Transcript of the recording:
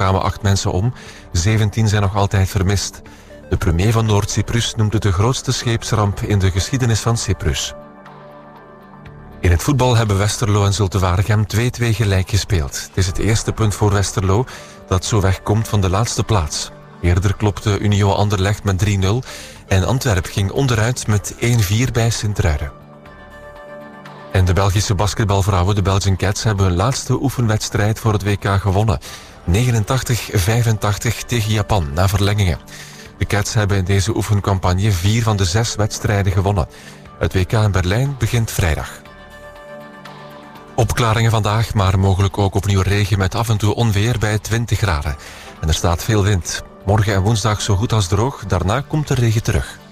kwamen 8 mensen om. 17 zijn nog altijd vermist. De premier van Noord-Cyprus noemt het de grootste scheepsramp in de geschiedenis van Cyprus. In het voetbal hebben Westerlo en Zulte Waregem 2-2 gelijk gespeeld. Het is het eerste punt voor Westerlo dat zo wegkomt van de laatste plaats. Eerder klopte Union Anderlecht met 3-0 en Antwerp ging onderuit met 1-4 bij Sint-Truiden. En de Belgische basketbalvrouwen, de Belgian Cats, hebben hun laatste oefenwedstrijd voor het WK gewonnen. 89-85 tegen Japan, na verlengingen. De Cats hebben in deze oefencampagne 4 van de 6 wedstrijden gewonnen. Het WK in Berlijn begint vrijdag. Opklaringen vandaag, maar mogelijk ook opnieuw regen met af en toe onweer bij 20 graden. En er staat veel wind. Morgen en woensdag zo goed als droog, daarna komt de regen terug.